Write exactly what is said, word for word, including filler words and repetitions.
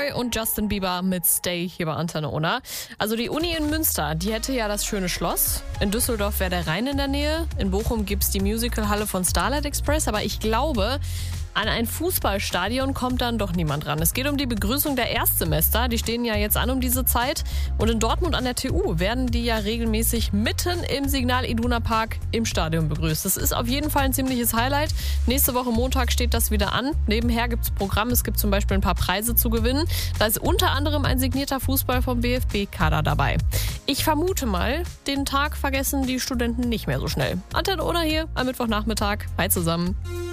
Boy und Justin Bieber mit Stay hier bei Antenne Unna. Also die Uni in Münster, die hätte ja das schöne Schloss. In Düsseldorf wäre der Rhein in der Nähe. In Bochum gibt's die Musicalhalle von Starlight Express. Aber ich glaube, an ein Fußballstadion kommt dann doch niemand ran. Es geht um die Begrüßung der Erstsemester. Die stehen ja jetzt an um diese Zeit. Und in Dortmund an der T U werden die ja regelmäßig mitten im Signal Iduna Park im Stadion begrüßt. Das ist auf jeden Fall ein ziemliches Highlight. Nächste Woche Montag steht das wieder an. Nebenher gibt's Programm. Es gibt zum Beispiel ein paar Preise zu gewinnen. Da ist unter anderem ein signierter Fußball vom B F B-Kader dabei. Ich vermute mal, den Tag vergessen die Studenten nicht mehr so schnell. Antenne Unna hier am Mittwochnachmittag. Hi zusammen.